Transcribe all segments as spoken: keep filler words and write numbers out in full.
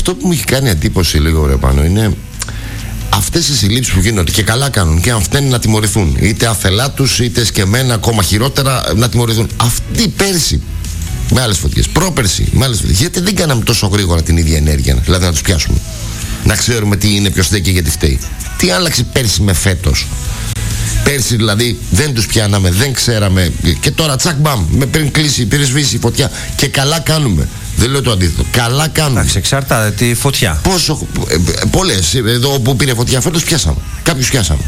αυτό που μου έχει κάνει εντύπωση λίγο ρε πάνω είναι αυτές οι συλλήψεις που γίνονται και καλά κάνουν και αν φταίνουν να τιμωρηθούν, είτε αθελά τους είτε σκεμμένα ακόμα χειρότερα να τιμωρηθούν. Αυτοί πέρσι με άλλες φωτιές, πρόπερσι με άλλες φωτιές, γιατί δεν κάναμε τόσο γρήγορα την ίδια ενέργεια, δηλαδή να τους πιάσουμε, να ξέρουμε τι είναι, ποιος φταίει και γιατί φταίει. Τι άλλαξε πέρσι με φέτος? Πέρσι δηλαδή δεν τους πιάναμε, δεν ξέραμε και τώρα τσακ μπαμ, με πριν κλείσει, πυρεσβήσει η φωτιά και καλά κάνουμε. Δεν λέω το αντίθετο. Καλά κάνουμε. Εντάξει, εξαρτάται τη φωτιά. Πόσο, ε, ε, πολλές, εδώ που πήρε φωτιά φέτος πιάσαμε. Κάποιους πιάσαμε.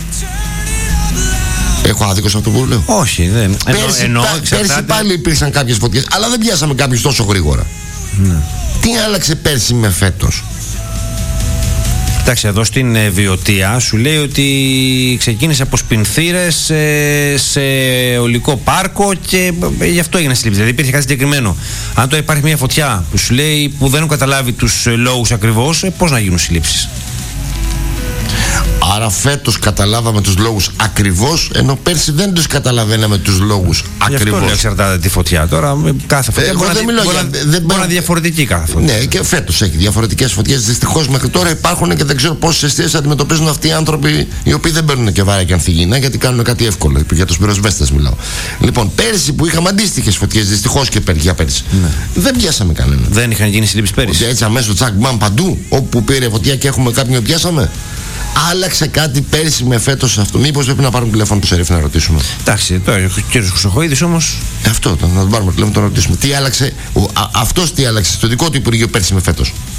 Έχω άδικο σε αυτό που λέω? Όχι, δεν. Πέρσι, εννοώ, πα, εξαρτάται... πέρσι πάλι υπήρξαν κάποιες φωτιές, αλλά δεν πιάσαμε κάποιους τόσο γρήγορα. Ναι. Τι άλλαξε πέρσι με φέτος? Εντάξει, εδώ στην ε, Βιωτία σου λέει ότι ξεκίνησε από σπινθήρες ε, σε ολικό πάρκο και ε, γι' αυτό έγινε σύλληψη. Δηλαδή υπήρχε κάτι συγκεκριμένο. Αν τώρα υπάρχει μια φωτιά που σου λέει που δεν έχουν καταλάβει τους ε, λόγους ακριβώς, ε, πώς να γίνουν συλλήψεις? Άρα φέτος καταλάβαμε τους λόγους ακριβώς, ενώ πέρσι δεν τους καταλαβαίναμε τους λόγους ακριβώς. Γι' αυτό λέω εξαρτάται τη φωτιά. Τώρα κάθε φωτιά Εγώ μπορεί, δεν να, μιλώ μπορεί, για, να, δεν μπορεί μπορώ... να διαφορετική κάθε φωτιά. Ναι, και φέτος έχει διαφορετικές φωτιές. Δυστυχώς μέχρι τώρα υπάρχουν και δεν ξέρω πόσες αιστείες αντιμετωπίζουν αυτοί οι άνθρωποι οι οποίοι δεν παίρνουν και βάρια και ανθυγιεινά γιατί κάνουν κάτι εύκολο. Για τους πυροσβέστες μιλάω. Λοιπόν, πέρσι που είχαμε αντίστοιχες φωτιές, δυστυχώς και για πέρσι, ναι. δεν πιάσαμε κανέναν. Δεν είχαν γίνει συλλήψεις πέρυσι. Έτσι αμέσως τσακ μπαμ παντού, όπου πήρε φωτιά και έχουμε κάποιον πιάσαμε. Άλλαξε κάτι πέρσι με φέτος αυτό? Μήπως πρέπει να πάρουμε τηλέφωνο του Σερίφ να ρωτήσουμε? Εντάξει, τώρα ο κύριος Χρυσοχοίδης όμως. Αυτό, να τον πάρουμε τηλέφωνο να ρωτήσουμε. Τι άλλαξε, αυτός τι άλλαξε στο δικό του Υπουργείο πέρσι με φέτος?